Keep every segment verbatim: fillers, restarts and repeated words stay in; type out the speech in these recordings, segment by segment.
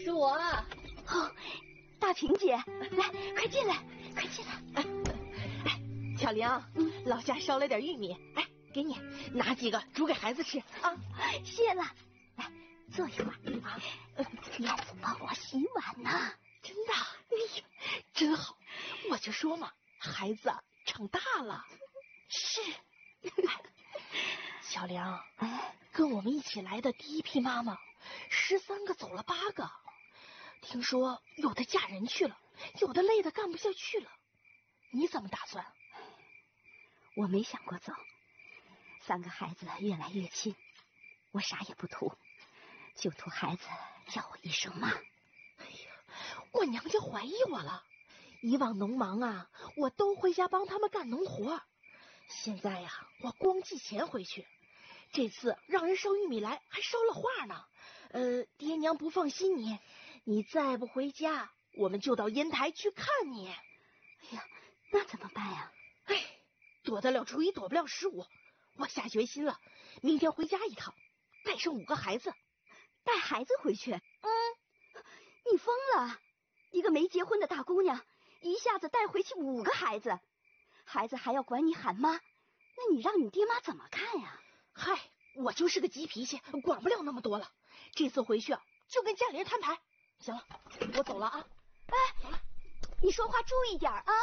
是我。 哦，大萍姐，来，快进来，快进来。 哎，哎，小玲，嗯，老家烧了点玉米，哎，给你，拿几个煮给孩子吃啊。 谢了。来，坐一会儿啊。你还帮我洗碗呢。 真的？哎呀，真好！我就说嘛，孩子长大了。 是。 哎，小梁，哎，跟我们一起来的第一批妈妈，十三个走了八个，听说有的嫁人去了，有的累得干不下去了。你怎么打算？ 我没想过走，三个孩子越来越亲，我啥也不图，就图孩子叫我一声妈。 哎呀，我娘家怀疑我了。以往农忙啊，我都回家帮他们干农活。现在呀、啊，我光寄钱回去。这次让人捎玉米来，还捎了话呢。呃，爹娘不放心你，你再不回家，我们就到烟台去看你。 哎呀，那怎么办呀？ 哎，躲得了初一，躲不了十五。我下决心了，明天回家一趟，带上五个孩子。 带孩子回去？ 嗯， 你疯了！一个没结婚的大姑娘，一下子带回去五个孩子，孩子还要管你喊妈，那你让你爹妈怎么看呀？ 嗨，我就是个急脾气，管不了那么多了。这次回去啊，就跟家里人摊牌。行了，我走了啊。 哎，走了，你说话注意点啊。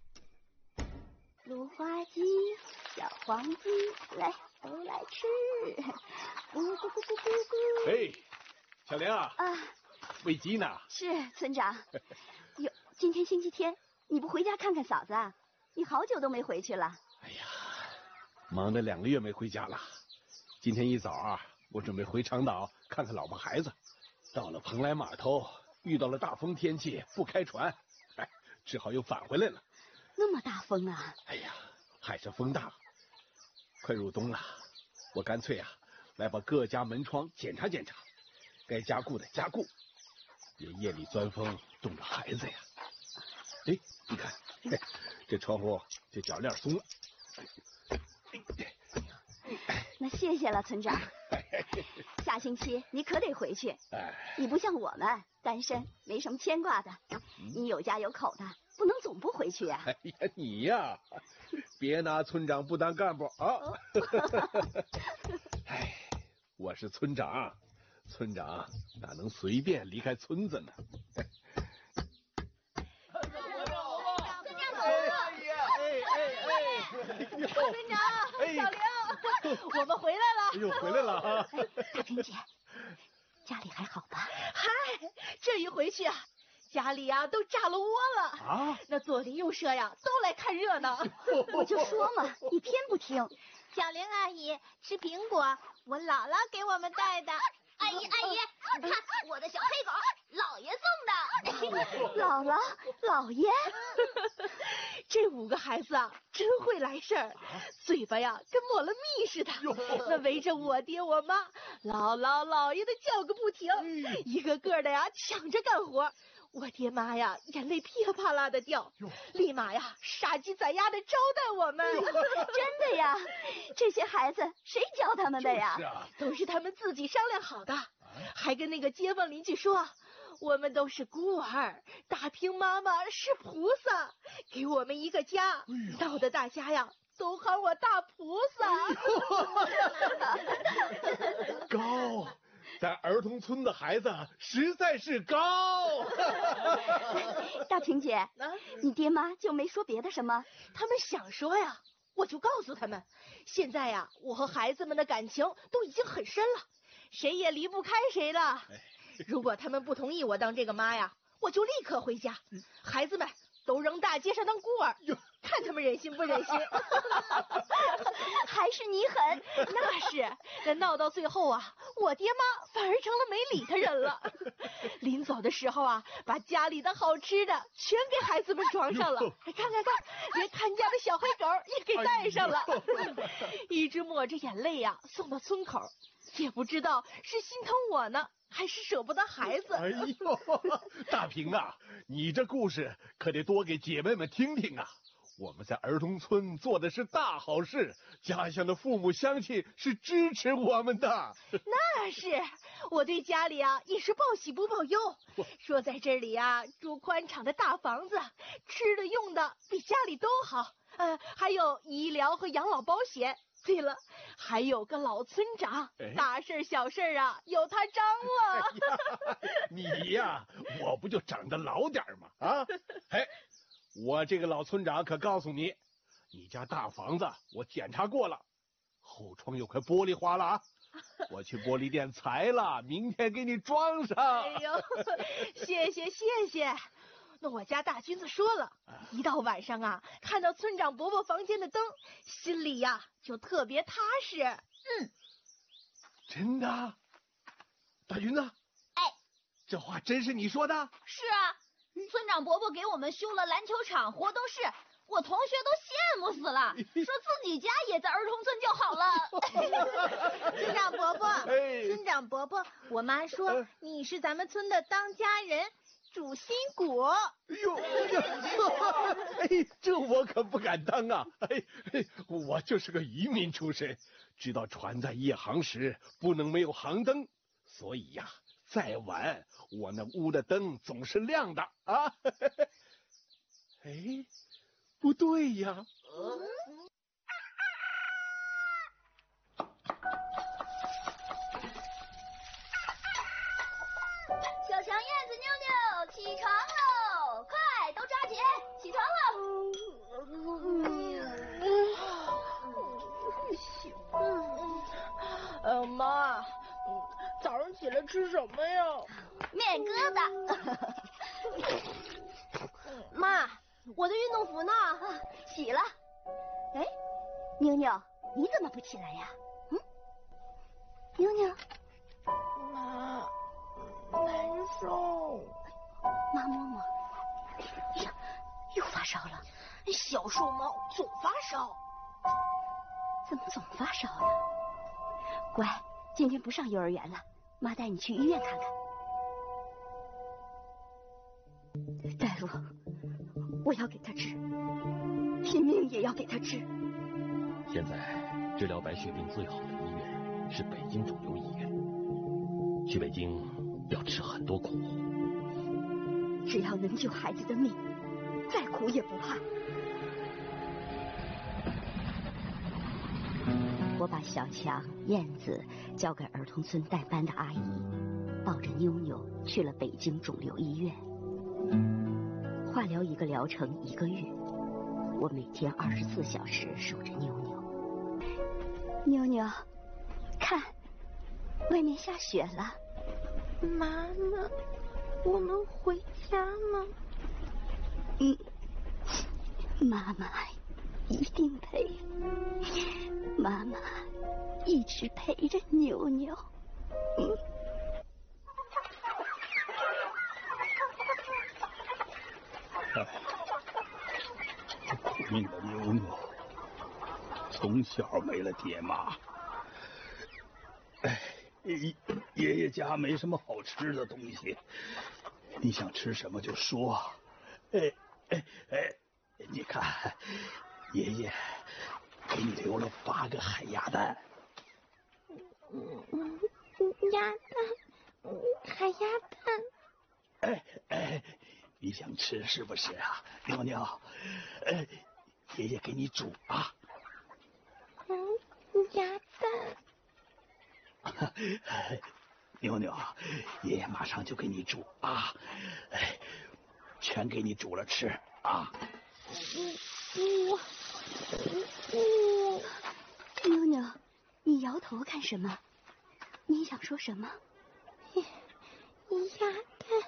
芦花鸡、小黄鸡，来，都来吃。咕咕咕咕咕咕。 哎，小玲啊。 啊。 喂鸡呢？ 是村长。哟，今天星期天，你不回家看看嫂子啊？你好久都没回去了。 哎呀，忙了两个月没回家了。今天一早啊，我准备回长岛看看老婆孩子。到了蓬莱码头，遇到了大风天气，不开船，哎，只好又返回来了。 那么大风啊！ 哎呀，还是风大。快入冬了，我干脆啊，来把各家门窗检查检查，该加固的加固。别夜里钻风冻着孩子呀！哎，你看，哎，这窗户这铰链松了。 那谢谢了，村长。下星期你可得回去。你不像我们单身，没什么牵挂的，你有家有口的，不能总不回去呀。 哎呀，你呀，别拿村长不当干部啊！哎，我是村长。村长哪能随便离开村子呢？ 村长，小玲，我们回来了。 哎呦，回来了啊！ 大萍姐，家里还好吧？ 嗨，这一回去啊，家里呀、啊、都炸了窝了啊！ 那左邻右舍呀都来看热闹。 我就说嘛，你偏不听。 小玲阿姨吃苹果，我姥姥给我们带的。阿姨阿姨，看我的小黑狗，姥爷送的。 姥姥姥爷， 这五个孩子啊，真会来事儿，嘴巴呀跟抹了蜜似的，那围着我爹我妈，姥姥姥爷的叫个不停，一个个的呀抢着干活。我爹妈呀，眼泪噼里啪啦的掉，立马呀杀鸡宰鸭的招待我们。 真的呀？这些孩子谁教他们的呀？ 是啊， 都是他们自己商量好的，还跟那个街坊邻居说，我们都是孤儿，大萍妈妈是菩萨，给我们一个家，闹得大家呀都喊我大菩萨。 高。在儿童村的孩子实在是高。 大萍姐，啊、你爹妈就没说别的什么？ 他们想说呀，我就告诉他们，现在呀，我和孩子们的感情都已经很深了，谁也离不开谁了。如果他们不同意我当这个妈呀，我就立刻回家，孩子们都扔大街上当孤儿，看他们忍心不忍心。 还是你狠。 那是，那闹到最后啊，我爹妈反而成了没理他人了。临走的时候啊，把家里的好吃的全给孩子们装上了，看看看，连看家的小黑狗也给带上了。一直抹着眼泪呀、啊，送到村口，也不知道是心疼我呢，还是舍不得孩子。 哎呦，大萍啊，你这故事可得多给姐妹们听听啊！我们在儿童村做的是大好事，家乡的父母乡亲是支持我们的。 那是， 我对家里啊也是报喜不报忧，说在这里啊住宽敞的大房子，吃的用的比家里都好，呃，还有医疗和养老保险。对了，还有个老村长，哎、大事小事啊有他张罗。 哎、你呀，我不就长得老点吗？啊，哎，我这个老村长可告诉你，你家大房子我检查过了，后窗有块玻璃花了啊。我去玻璃店裁了，明天给你装上。 哎呦，谢谢谢谢。那我家大君子说了，一到晚上啊，看到村长伯伯房间的灯，心里呀、啊、就特别踏实。嗯， 真的？大君子？ 哎， 这话真是你说的？ 是啊，村长伯伯给我们修了篮球场、活动室。我同学都羡慕死了，说自己家也在儿童村就好了。 村长伯伯，村长伯伯，我妈说你是咱们村的当家人，主心骨。哎呦，哎，这我可不敢当啊！哎，我就是个渔民出身，知道船在夜航时不能没有航灯，所以呀，再晚我那屋的灯总是亮的啊。哎。不对呀！嗯、 小强、燕子、妞妞，起床喽！快，都抓紧，起床喽！呃，妈，早上起来吃什么呀？ 面疙瘩。 妈。我的运动服呢？ 啊、洗了。哎，妞妞，你怎么不起来呀？嗯，妞妞。 妈，难受。 妈摸摸。哎呀，又发烧了。 小瘦猫总发烧。 怎么总发烧呀？乖，今天不上幼儿园了，妈带你去医院看看。大夫。我要给他治，拼命也要给他治。 现在治疗白血病最好的医院是北京肿瘤医院，去北京要吃很多苦。 只要能救孩子的命，再苦也不怕。我把小强、燕子交给儿童村带班的阿姨，抱着妞妞去了北京肿瘤医院。化疗一个疗程一个月，我每天二十四小时守着妞妞。妞妞，看，外面下雪了。 妈妈，我们回家吗？ 嗯，妈妈一定陪，妈妈一直陪着妞妞。嗯。 哎，这苦命的妞妞，从小没了爹妈。哎，爷爷家没什么好吃的东西，你想吃什么就说。哎哎哎，你看，爷爷给你留了八个海鸭蛋。 嗯，鸭蛋，海鸭蛋。 哎哎。你想吃是不是啊，妞妞？呃，爷爷给你煮啊。 嗯，鸭蛋。 妞妞，爷爷马上就给你煮啊，哎，全给你煮了吃啊。 我我妞妞，你摇头干什么？你想说什么？ 鸭蛋。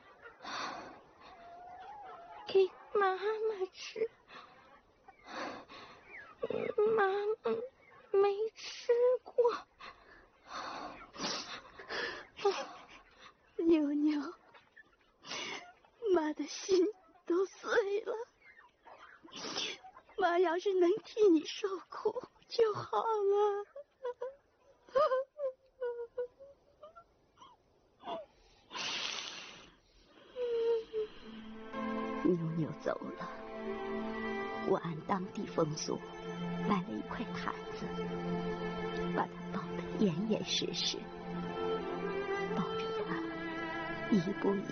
给妈妈吃，妈妈没吃过。 妞妞，妈的心都碎了。妈要是能替你受苦就好了。妞妞走了，我按当地风俗买了一块毯子，把她包得严严实实。 一步一